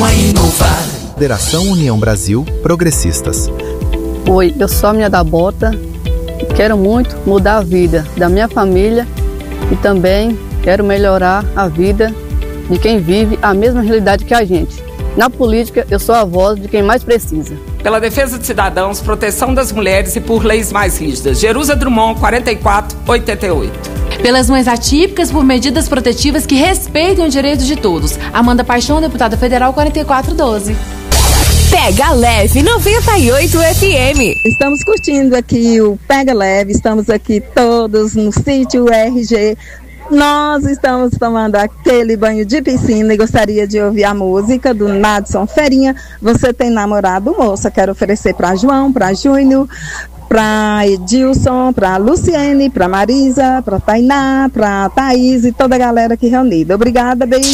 disposição a inovar. Federação União Brasil Progressistas. Oi, eu sou a Minha da Bota. Quero muito mudar a vida da minha família e também quero melhorar a vida de quem vive a mesma realidade que a gente. Na política, eu sou a voz de quem mais precisa. Pela defesa de cidadãos, proteção das mulheres e por leis mais rígidas. Jerusa Drummond, 4488. Pelas mães atípicas, por medidas protetivas que respeitem os direitos de todos. Amanda Paixão, deputada federal, 4412. Pega Leve 98 FM. Estamos curtindo aqui o Pega Leve, estamos aqui todos no sítio RG. Nós estamos tomando aquele banho de piscina e gostaria de ouvir a música do Nadson Ferinha. Você tem namorado, moça? Quero oferecer para João, para Júnior, para Edilson, para Luciene, para Marisa, para Tainá, para Thaís e toda a galera aqui reunida. Obrigada, beijo.